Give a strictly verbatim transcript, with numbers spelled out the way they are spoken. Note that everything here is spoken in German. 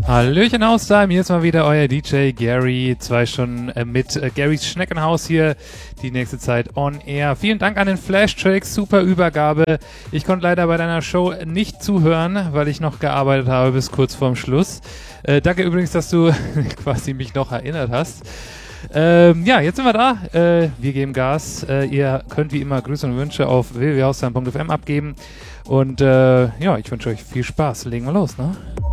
Hallöchen Haustime, hier ist mal wieder euer D J Gary. Zwei Stunden äh, mit äh, Garys Schneckenhaus hier, die nächste Zeit on air. Vielen Dank an den Flash-Tracks, super Übergabe. Ich konnte leider bei deiner Show nicht zuhören, weil ich noch gearbeitet habe bis kurz vorm Schluss. Äh, danke übrigens, dass du quasi mich noch erinnert hast. Ähm, ja, jetzt sind wir da. Äh, wir geben Gas. Äh, ihr könnt wie immer Grüße und Wünsche auf w w w punkt haustime punkt f m abgeben. Und äh, ja, ich wünsche euch viel Spaß. Legen wir los, ne?